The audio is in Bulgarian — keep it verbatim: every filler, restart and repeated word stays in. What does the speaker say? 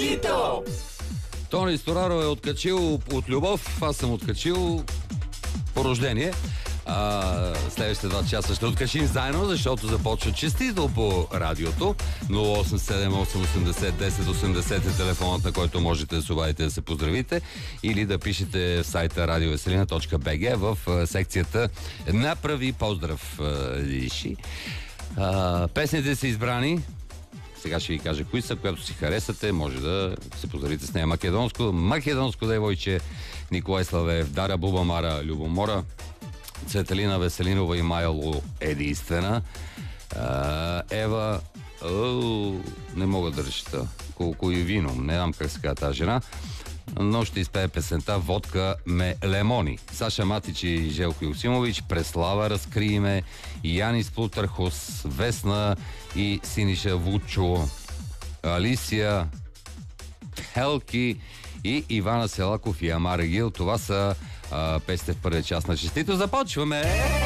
Честито! Тони Стораро е откачил от любов, аз съм откачил по рождение. А, следващите два часа ще откачим заедно, защото започва честито по радиото. нула осем седем осем осемдесет десет осемдесет е телефонът, на който можете да се обадите да се поздравите или да пишете в сайта радиовеселина точка би джи в секцията Направи поздрав. Лиши. А, песните са избрани. Сега ще ви кажа кои са, която си харесате, може да се поздравите с нея. Македонско, Македонско девойче, Николай Славеев, Дара Бубамара, Любомора, Цветелина Веселинова и Майло единствена. Ева, о, не мога да решта колко и вино, не знам как се казва тази жена, но ще изпее песента Водка ме лемони. Саша Матич и Желко Юсимович, Преслава Разкрий ме, Янис Плутърхос, Весна и Синиша Вучо, Алисия, Хелки и Ивана Селаков и Амара Гил. Това са а, песните в първия част на честито. Започваме!